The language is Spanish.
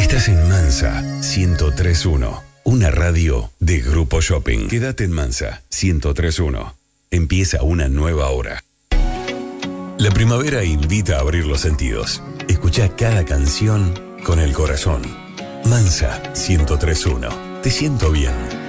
Estás en Mansa 103.1, una radio de Grupo Shopping. Quédate en Mansa 103.1. Empieza una nueva hora. La primavera invita a abrir los sentidos. Escucha cada canción con el corazón. Mansa 103.1. Te siento bien.